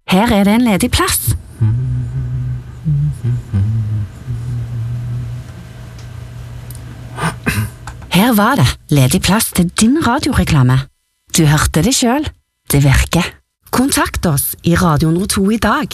Her det en ledig plass. Her var det ledig plass til din radioreklame. Du hørte det selv. Det virker. Kontakt oss i Radio 102 i dag.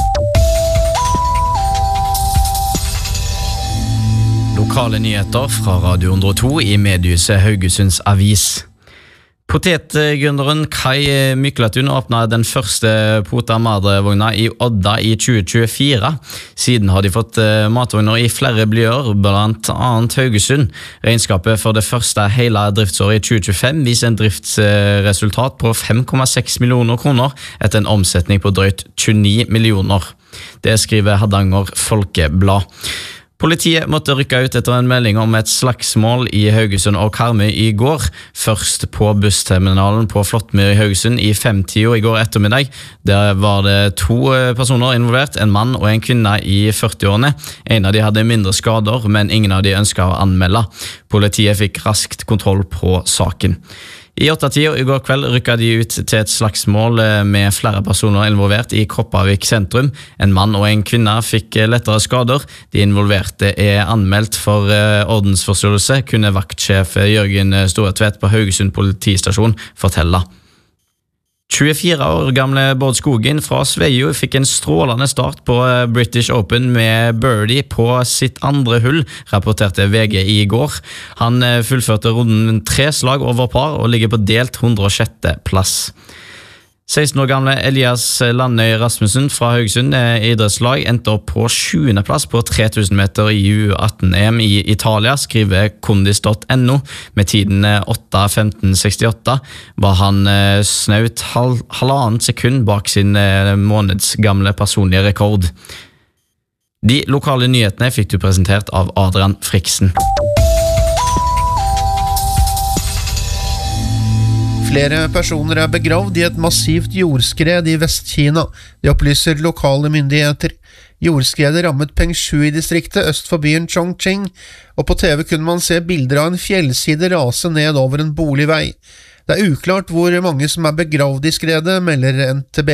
Lokale nyheter fra Radio 102 i mediehuset Haugesunds Avis. Potetgründeren Kai Myklatun åpnet den første Pota Madre-vogna i Odda i 2024. Siden har de fått matvogner i flere byer, blant annet Haugesund. Regnskapet for det første hele driftsåret i 2025 viser en driftsresultat på 5,6 millioner kroner etter en omsetning på drøyt 29 millioner. Det skriver Hardanger Folkeblad. Politiet måtte rykke ut etter en melding om et slagsmål i Haugesund og Karmøy i går. Først på bussterminalen på Flåttmyr i Haugesund i 5-tida i går ettermiddag. Der var det 2 personer involvert, en mann og en kvinne i 40-årene. En av de hadde mindre skader, men ingen av de ønsket å anmelde. Politiet fikk raskt kontroll på saken. I 8-tida i går kveld rykket de ut til et slagsmål med flere personer involvert i Kroppavik sentrum. En mann og en kvinne fikk lettere skader. De involverte anmeldt for ordensforstyrrelse, kunne vaktsjef Jørgen Storetvedt på Haugesund politistasjon fortelle. 24 år gamle Bård Skogen fra Sveio fikk en strålende start på British Open med birdie på sitt andre hull, rapporterte VG i går. Han fullførte runden 3 slag over par og ligger på delt 106. plass. 16 år gamle Elias Landøy Rasmussen fra Haugesund idrettslag endte opp på 7. plass på 3000 meter i U18-EM i Italia, skriver kondis.no. Med tiden 8:15,68 var han snaut halvannet sekund bak sin månedsgamle personlige rekord. De lokale nyhetene fikk du presentert av Adrian Friksen. Flere personer begravd i et massivt jordskred i Vest-Kina. Det opplyser lokale myndigheter. Jordskredet rammet Pengshui-distriktet øst for byen Chongqing, og på TV kunne man se bilder av en fjellside rase ned over en boligvei. Det uklart hvor mange som begravd i skredet, melder NTB.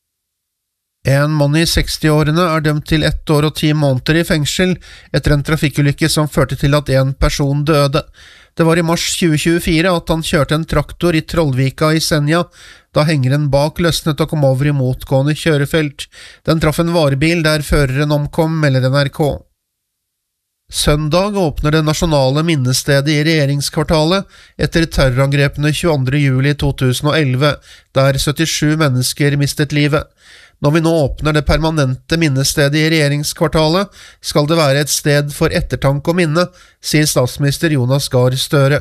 En mann i 60-årene dømt til 1 år og 10 måneder i fengsel etter en trafikkulykke som førte til at en person døde. Det var i mars 2024 at han kjørte en traktor i Trollvika i Senja, da hengeren bak løsnet og kom over i motgående kjørefelt. Den traff en varebil der føreren omkom, melder NRK. Søndag åpner det nasjonale minnestedet i regjeringskvartalet etter terrorangrepene 22. juli 2011, der 77 mennesker mistet livet. Når vi nå åpner det permanente minnestedet i regjeringskvartalet, skal det være et sted for ettertanke og minne, sier statsminister Jonas Gahr Støre.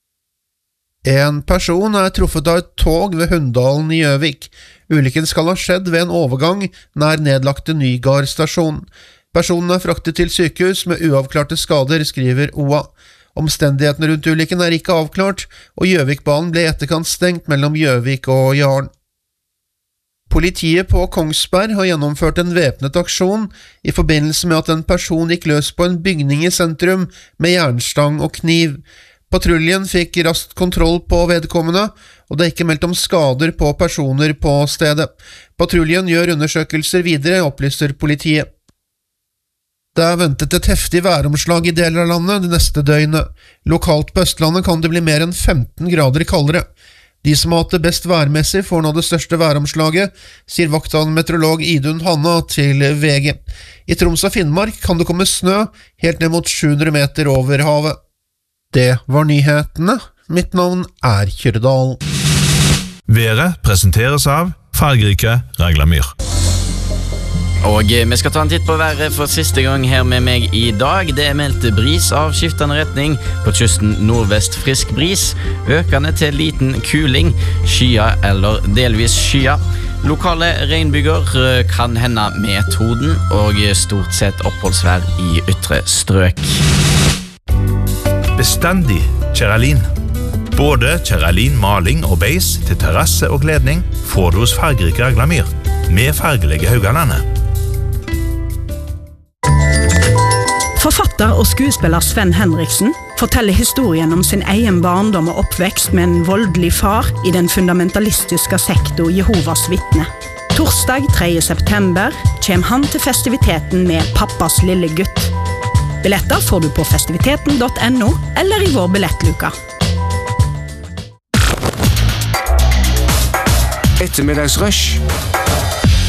En person truffet av et tog ved Hunndalen i Gjøvik. Ulykken skal ha skjedd ved en overgang nær nedlagte Nygard stasjon. Personen fraktet til sykehus med uavklarte skader, skriver OA. Omstendighetene rundt ulykken ikke avklart, og Gjøvikbanen ble i etterkant stengt mellom Gjøvik og Jaren. Politiet på Kongsberg har gjennomført en væpnet aksjon i forbindelse med at en person gikk løs på en bygning i sentrum med jernstang og kniv. Patruljen fikk raskt kontroll på vedkommende, og det ikke meldt om skader på personer på stedet. Patruljen gjør undersøkelser videre, opplyser politiet. Det ventet et heftig væromslag i deler av landet det neste døgnet. Lokalt på Østlandet kan det bli mer enn 15 grader kaldere. De som har hatt det best værmessig får nå det største væromslaget, sier vaktmeteorolog Idun Hanna til VG. I Troms og Finnmark kan det komme snø helt ned mot 700 meter over havet. Det var nyhetene. Mitt navn Kjørdal. Været presenteres av fargerike Raglamyr. Og vi skal ta en titt på været for siste gang her med meg i dag. Det meldt bris av skiftende retning. På kysten nordvest frisk bris. Økende til liten kuling. Skya eller delvis skya. Lokale regnbyger kan hende med Toden, og stort sett oppholdsvær i ytre strøk. Bestandig Kjeralin. Både Kjeralin maling og beis til terrasse og kledning får du hos fargerike Raglamyr med fargelige Haugalandet. Forfatter og skuespiller Sven Henriksen forteller historien om sin egen barndom og oppvekst med en voldelig far i den fundamentalistiske sektor Jehovas vitne. Torsdag 3. september kommer han til festiviteten med Pappas lille gutt. Billetter får du på festiviteten.no eller i vår billettluka. Ettermiddagsrush.